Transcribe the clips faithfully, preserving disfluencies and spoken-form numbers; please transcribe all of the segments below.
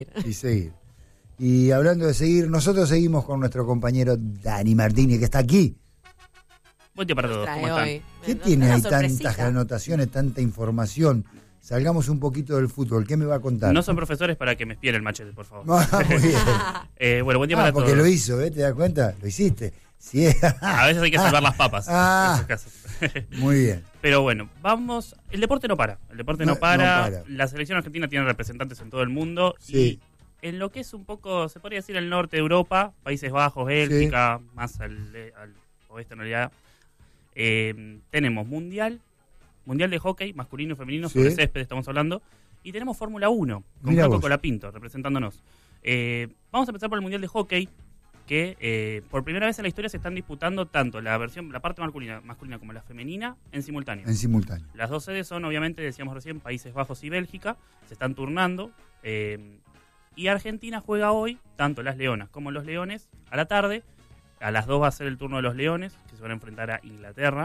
Y seguir. Y hablando de seguir, nosotros seguimos con nuestro compañero Dani Martínez, que está aquí. Buen día para todos, ¿cómo están? ¿Qué Nos tiene trae ahí una tantas sorpresita. anotaciones, tanta información? Salgamos un poquito del fútbol. ¿Qué me va a contar? No son profesores para que me espien el machete, por favor. Ah, muy bien. eh, bueno, buen día Ah, para porque todos. lo hizo, ¿eh? ¿Te das cuenta? Lo hiciste. Sí. A veces hay que salvar las papas. Ah. En esos casos. Muy bien. Pero bueno, vamos. El deporte no para. El deporte no, No, para. no para. La selección argentina tiene representantes en todo el mundo. Sí. Y en lo que es un poco, se podría decir, el norte de Europa, Países Bajos, Bélgica, más al, al oeste en realidad, eh, tenemos mundial, mundial de hockey, masculino y femenino, Sí. sobre césped estamos hablando, y tenemos Fórmula uno, con Mirá Franco vos. Colapinto representándonos. Eh, vamos a empezar por el mundial de hockey, que eh, por primera vez en la historia se están disputando tanto la versión, la parte masculina, masculina como la femenina en simultáneo. En simultáneo. Las dos sedes son, obviamente, decíamos recién, Países Bajos y Bélgica. Se están turnando. Eh, y Argentina juega hoy, tanto las Leonas como los Leones, a la tarde. A las dos va a ser el turno de los Leones, que se van a enfrentar a Inglaterra.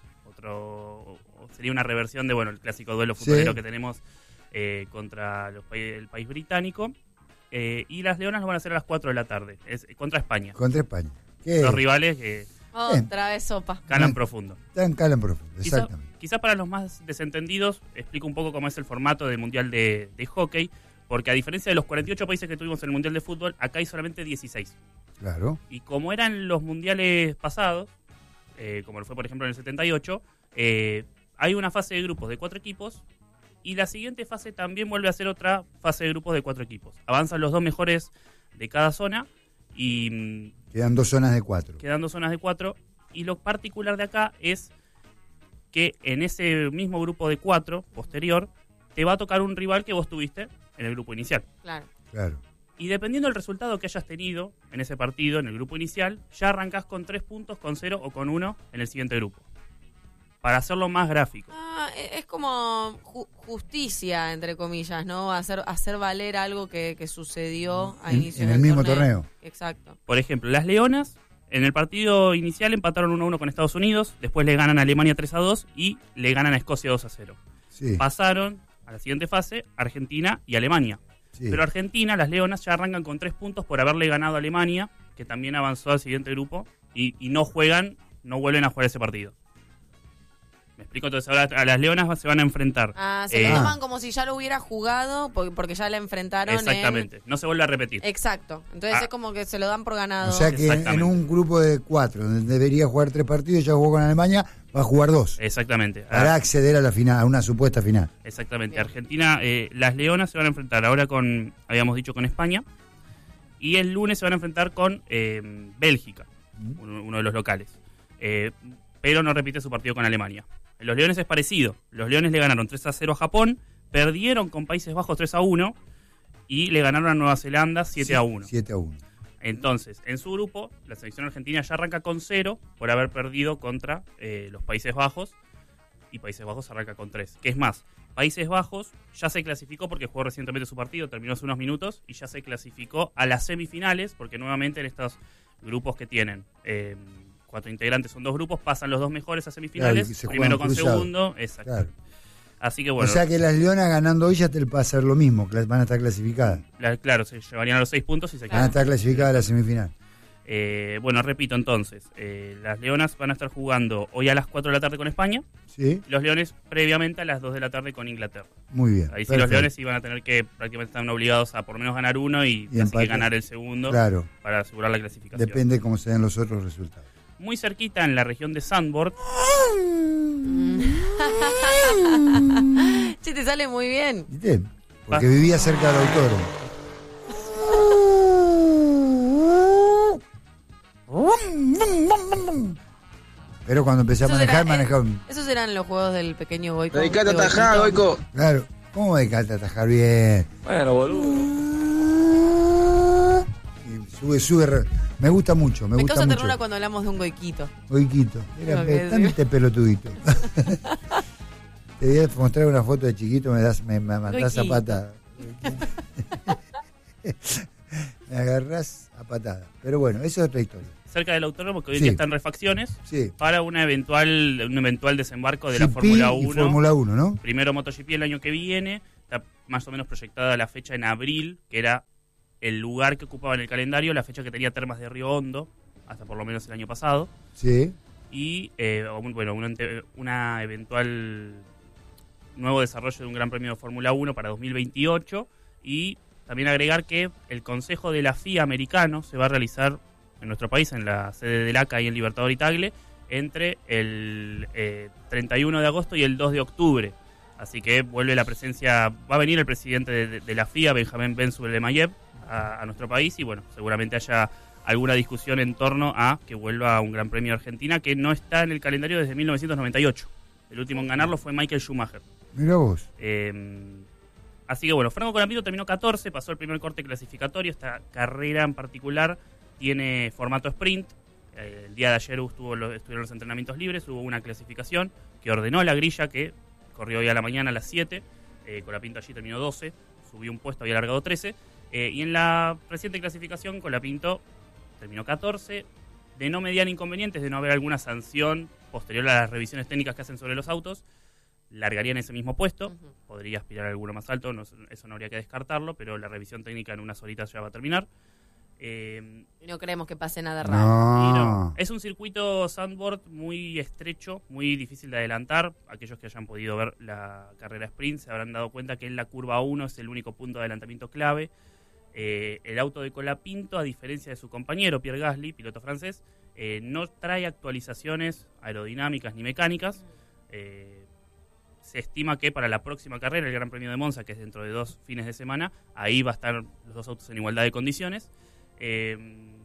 Otro sería una reversión de, bueno, el clásico duelo futbolero Sí. que tenemos eh, contra los, el país británico. Eh, y las Leonas lo van a hacer a las cuatro de la tarde, es contra España. Contra España. ¿Qué? Los rivales que Otra vez sopa. calan Bien. profundo. Tan calan profundo. Quizá, Exactamente. quizá para los más desentendidos, explico un poco cómo es el formato del Mundial de, de Hockey, porque a diferencia de los cuarenta y ocho países que tuvimos en el Mundial de Fútbol, acá hay solamente dieciséis. Claro. Y como eran los mundiales pasados, eh, como lo fue por ejemplo en el setenta y ocho, eh, hay una fase de grupos de cuatro equipos, y la siguiente fase también vuelve a ser otra fase de grupos de cuatro equipos. Avanzan los dos mejores de cada zona, y mm, Quedan dos zonas de cuatro. quedan dos zonas de cuatro, y lo particular de acá es que en ese mismo grupo de cuatro, posterior, te va a tocar un rival que vos tuviste en el grupo inicial. Claro. Claro. Y dependiendo del resultado que hayas tenido en ese partido, en el grupo inicial, ya arrancás con tres puntos, con cero o con uno en el siguiente grupo. Para hacerlo más gráfico. Ah, e- es como ju- justicia, entre comillas, ¿no? Hacer hacer valer algo que, que sucedió a En- inicio en del el mismo torneo. Exacto. Por ejemplo, las Leonas en el partido inicial empataron uno a uno con Estados Unidos, después le ganan a Alemania tres a dos y le ganan a Escocia dos a cero. Sí. Pasaron a la siguiente fase Argentina y Alemania. Sí. Pero Argentina, las Leonas, ya arrancan con tres puntos por haberle ganado a Alemania, que también avanzó al siguiente grupo, y, y no juegan, no vuelven a jugar ese partido. Me explico, entonces ahora a las Leonas se van a enfrentar. Ah, se Eh, lo toman como si ya lo hubiera jugado porque, porque ya la enfrentaron Exactamente, no se vuelve a repetir. en... Exacto. Entonces Ah. es como que se lo dan por ganado. O sea que en, en Exactamente. un grupo de cuatro, donde debería jugar tres partidos, ya jugó con Alemania, va a jugar dos. Exactamente. Para Ah, acceder a la final, a una supuesta final. exactamente. Bien. Argentina, eh, las Leonas se van a enfrentar ahora con, habíamos dicho, con España, y el lunes se van a enfrentar con eh, Bélgica, uno, uno de los locales. Eh, pero no repite su partido con Alemania. En los Leones es parecido. Los Leones le ganaron tres a cero a Japón, perdieron con Países Bajos tres a uno y le ganaron a Nueva Zelanda siete a uno. siete a uno. Entonces, en su grupo, la selección argentina ya arranca con cero por haber perdido contra eh, los Países Bajos, y Países Bajos arranca con tres. Que es más, Países Bajos ya se clasificó porque jugó recientemente su partido, terminó hace unos minutos, y ya se clasificó a las semifinales, porque nuevamente en estos grupos que tienen eh, cuatro integrantes, son dos grupos, pasan los dos mejores a semifinales, Claro, y se primero juegan con cruzados. segundo, exacto. Claro. Así que bueno, O sea que las Leonas ganando hoy ya te va a hacer lo mismo, cla- van a estar clasificadas. la- claro, se llevarían a los seis puntos y se Van a quedan. estar clasificadas a la semifinal. Eh, bueno, repito entonces, eh, las Leonas van a estar jugando hoy a las cuatro de la tarde con España, ¿Sí? y los Leones previamente a las dos de la tarde con Inglaterra. Muy bien. Ahí sí perfecto. los Leones iban a tener que, prácticamente están obligados a por lo menos ganar uno y, Y así empatar. que ganar el segundo Claro, para asegurar la clasificación. depende cómo se den los otros resultados. Muy cerquita en la región de Sandborg, Che, te sale muy bien. ¿Viste? Porque vivía cerca del autódromo. Pero cuando empecé a Esos manejar, eran- manejaba. Esos eran los juegos del pequeño Goico. Dedicate a de atajar, Goiquito. Goico. Claro, ¿cómo me encanta atajar bien? Bueno, boludo. Y sube, sube. re- Me gusta mucho, me, Me gusta causa mucho. ternura cuando hablamos de un Goiquito. Oiquito, era Tengo que bastante pelotudito. Te voy a mostrar una foto de chiquito, me das, me, me mandás a Goiquito. patada. Me agarrás a patada. Pero bueno, eso es otra historia. cerca del autódromo, que hoy Sí. día está en refacciones, Sí. para una eventual, un eventual desembarco de la G P Fórmula y uno. Fórmula uno, ¿no? Primero MotoGP el año que viene, está más o menos proyectada la fecha en abril, que era el lugar que ocupaba en el calendario, la fecha que tenía Termas de Río Hondo, hasta por lo menos el año pasado. Sí. Y, eh, bueno, una, una eventual nuevo desarrollo de un Gran Premio de Fórmula uno para dos mil veintiocho. Y también agregar que el Consejo de la F I A americano se va a realizar en nuestro país, en la sede del A C A y en Libertador y Tagle, entre el eh, treinta y uno de agosto y el dos de octubre. Así que vuelve la presencia, va a venir el presidente de, de, de la F I A, Benjamín Ben Sulayemayev, a, a nuestro país, y bueno, seguramente haya alguna discusión en torno a que vuelva un Gran Premio de Argentina que no está en el calendario desde mil novecientos noventa y ocho. El último en ganarlo fue Michael Schumacher. Mirá vos. Eh, así que bueno, Franco Colapinto terminó catorce, pasó el primer corte clasificatorio. Esta carrera en particular tiene formato sprint. Eh, el día de ayer estuvo los, estuvieron los entrenamientos libres, hubo una clasificación que ordenó la grilla, que corrió hoy a la mañana a las siete. Eh, Colapinto allí terminó doce, subió un puesto, había largado trece. Eh, y en la reciente clasificación, Colapinto terminó catorce, de no mediar inconvenientes, de no haber alguna sanción posterior a las revisiones técnicas que hacen sobre los autos, largaría en ese mismo puesto. Uh-huh. Podría aspirar a alguno más alto, no, eso no habría que descartarlo, pero la revisión técnica en unas horitas ya va a terminar. Eh, y no creemos que pase nada raro. No. Y no. Es un circuito sandboard muy estrecho, muy difícil de adelantar. Aquellos que hayan podido ver la carrera sprint se habrán dado cuenta que en la curva uno es el único punto de adelantamiento clave. Eh, el auto de Colapinto, a diferencia de su compañero Pierre Gasly, piloto francés, eh, no trae actualizaciones aerodinámicas ni mecánicas. Eh, se estima que para la próxima carrera, el Gran Premio de Monza, que es dentro de dos fines de semana, ahí va a estar los dos autos en igualdad de condiciones. Eh,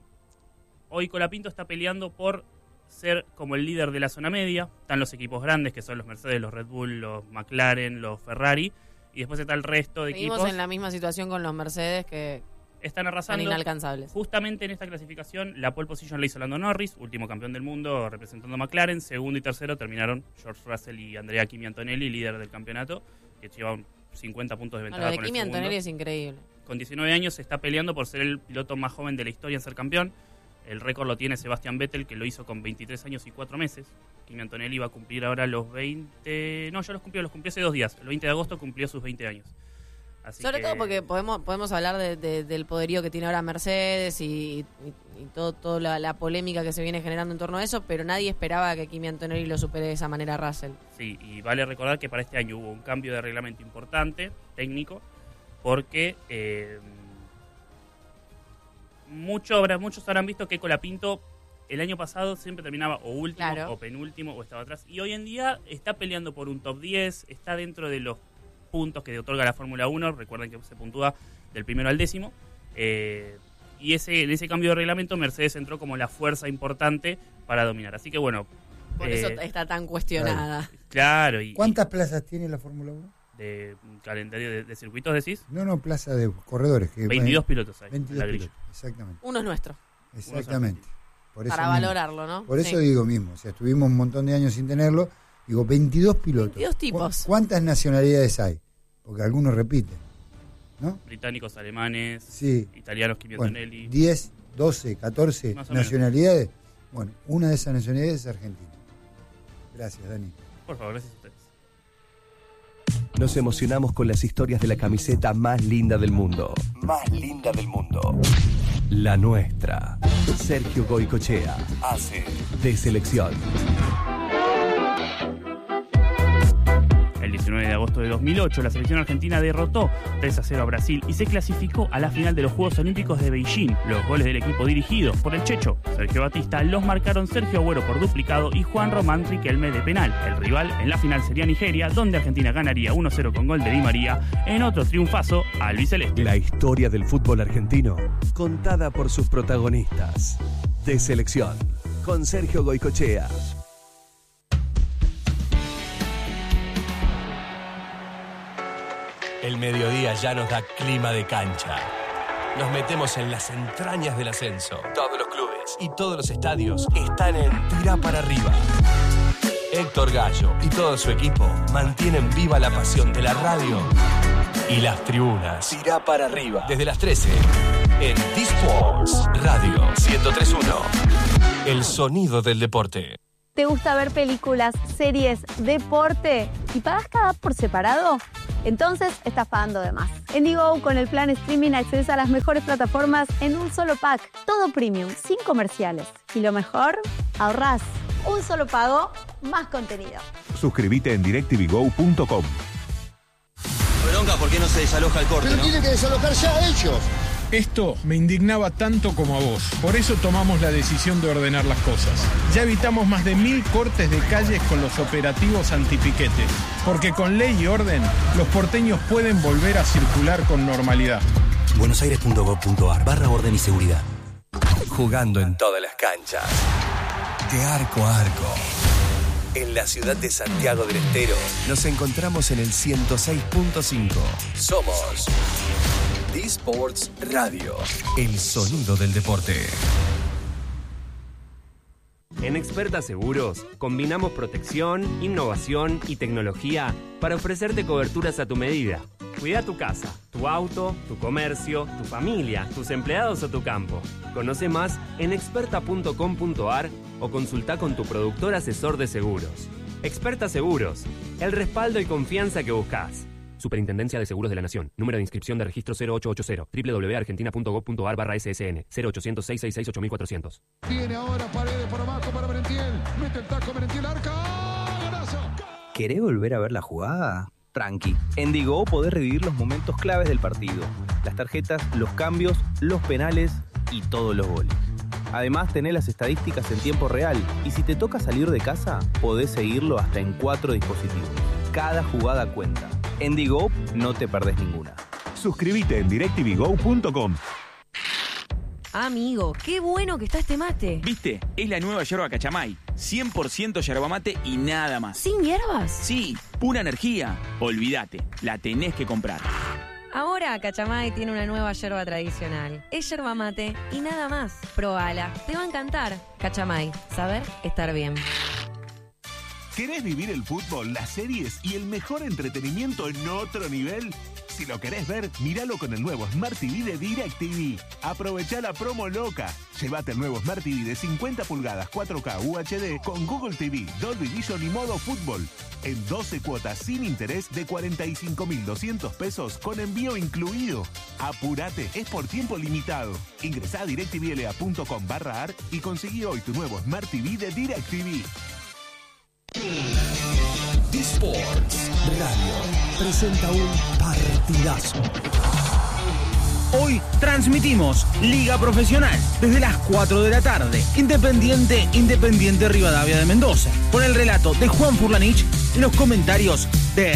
hoy Colapinto está peleando por ser como el líder de la zona media. Están los equipos grandes, que son los Mercedes, los Red Bull, los McLaren, los Ferrari. Y después está el resto de Seguimos equipos. en la misma situación con los Mercedes, que están arrasando. Son inalcanzables. Justamente en esta clasificación, la pole position la hizo Lando Norris, último campeón del mundo representando a McLaren. Segundo y tercero terminaron George Russell y Andrea Kimi Antonelli, líder del campeonato, que llevan cincuenta puntos de ventaja. No, lo de con Kimi el segundo. Antonelli es increíble. Con diecinueve años se está peleando por ser el piloto más joven de la historia en ser campeón. El récord lo tiene Sebastian Vettel, que lo hizo con veintitrés años y cuatro meses. Kimi Antonelli va a cumplir ahora los veinte... No, ya los cumplió, los cumplió hace dos días. El veinte de agosto cumplió sus veinte años. Así Sobre que... todo porque podemos podemos hablar de, de, del poderío que tiene ahora Mercedes y, y, y todo, toda la, la polémica que se viene generando en torno a eso, pero nadie esperaba que Kimi Antonelli lo supere de esa manera a Russell. Sí, y vale recordar que para este año hubo un cambio de reglamento importante, técnico, porque eh, mucho, muchos habrán visto que Colapinto el año pasado siempre terminaba o último, claro, o penúltimo, o estaba atrás, y hoy en día está peleando por un top diez, está dentro de los puntos que otorga la Fórmula uno. Recuerden que se puntúa del primero al décimo, eh, y ese, en ese cambio de reglamento Mercedes entró como la fuerza importante para dominar, así que bueno, por eh, eso está tan cuestionada. Claro. Y, ¿Cuántas plazas tiene la Fórmula uno? De calendario de, de circuitos, decís. No, no, plaza de corredores. Que veintidós pilotos hay. veintidós pilotos, exactamente. Uno es nuestro. Exactamente. Por eso para mismo. valorarlo, ¿no? Por eso sí. digo mismo, o sea, estuvimos un montón de años sin tenerlo. Digo, veintidós pilotos. veintidós tipos. ¿Cu- ¿Cuántas nacionalidades hay? Porque algunos repiten, ¿no? Británicos, alemanes, sí. Italianos, Kimi Antonelli. Bueno, diez, doce, catorce nacionalidades. Bueno, una de esas nacionalidades es Argentina. Gracias, Dani. Por favor, gracias a ustedes. Nos emocionamos con las historias de la camiseta más linda del mundo. Más linda del mundo. La nuestra. Sergio Goycochea hace de selección. El diecinueve de agosto de dos mil ocho, la selección argentina derrotó tres a cero a Brasil y se clasificó a la final de los Juegos Olímpicos de Beijing. Los goles del equipo dirigidos por el Checho Sergio Batista los marcaron Sergio Agüero por duplicado y Juan Román Riquelme de penal. El rival en la final sería Nigeria, donde Argentina ganaría uno a cero con gol de Di María en otro triunfazo albiceleste. La historia del fútbol argentino, contada por sus protagonistas. De selección, con Sergio Goycochea. El mediodía ya nos da clima de cancha. Nos metemos en las entrañas del ascenso. Todos los clubes y todos los estadios están en Tirá para arriba. Héctor Gallo y todo su equipo mantienen viva la pasión de la radio y las tribunas. Tirá para arriba. Desde las trece en D-Sports Radio ciento tres punto uno. El sonido del deporte. ¿Te gusta ver películas, series, deporte y pagas cada por separado? Entonces estás pagando de más. En Digo, con el plan streaming accedes a las mejores plataformas en un solo pack. Todo premium, sin comerciales. Y lo mejor, ahorrás. Un solo pago, más contenido. Suscríbete en directvgo punto com. Bronca, ¿por qué no se desaloja el corte? Pero ¿no? tiene que desalojar ya ellos. Esto me indignaba tanto como a vos. Por eso tomamos la decisión de ordenar las cosas. Ya evitamos más de mil cortes de calles con los operativos antipiquetes. Porque con ley y orden, los porteños pueden volver a circular con normalidad. buenosaires punto gov punto ar barra orden y seguridad. Jugando en todas las canchas. De arco a arco. En la ciudad de Santiago del Estero nos encontramos en el ciento seis punto cinco. Somos D-Sports Radio, el sonido del deporte. En Experta Seguros, combinamos protección, innovación y tecnología para ofrecerte coberturas a tu medida. Cuida tu casa, tu auto, tu comercio, tu familia, tus empleados o tu campo. Conoce más en experta punto com punto ar o consulta con tu productor asesor de seguros. Experta Seguros, el respaldo y confianza que buscas. Superintendencia de Seguros de la Nación. Número de inscripción de registro cero ocho ocho cero. doble u doble u doble u punto argentina punto gov punto ar barra ese ese ene. cero ochocientos, seiscientos sesenta y seis, ocho mil cuatrocientos. Viene ahora Paredes por abajo para Merentiel. Mete el taco Merentiel, arca. ¡Golazo! ¿Querés volver a ver la jugada? Tranqui. En Digo podés revivir los momentos claves del partido. Las tarjetas, los cambios, los penales y todos los goles. Además, tenés las estadísticas en tiempo real. Y si te toca salir de casa, podés seguirlo hasta en cuatro dispositivos. Cada jugada cuenta. En Digo no te perdés ninguna. Suscríbete en directvgo punto com. Amigo, qué bueno que está este mate. ¿Viste? Es la nueva yerba Cachamay. cien por ciento yerba mate y nada más. ¿Sin hierbas? Sí, pura energía. Olvídate, la tenés que comprar. Ahora Cachamay tiene una nueva yerba tradicional. Es yerba mate y nada más. Probala, te va a encantar. Cachamay, saber estar bien. ¿Querés vivir el fútbol, las series y el mejor entretenimiento en otro nivel? Si lo querés ver, míralo con el nuevo Smart T V de DirecTV. Aprovechá la promo loca. Llévate el nuevo Smart T V de cincuenta pulgadas cuatro K U H D con Google T V, Dolby Vision y modo fútbol. En doce cuotas sin interés de cuarenta y cinco mil doscientos pesos con envío incluido. Apurate, es por tiempo limitado. Ingresá a directvla punto com barra ar y conseguí hoy tu nuevo Smart T V de DirecTV. D-Sports Radio presenta un partidazo. Hoy transmitimos Liga Profesional desde las cuatro de la tarde. Independiente, Independiente Rivadavia de Mendoza. Con el relato de Juan Furlanich y los comentarios de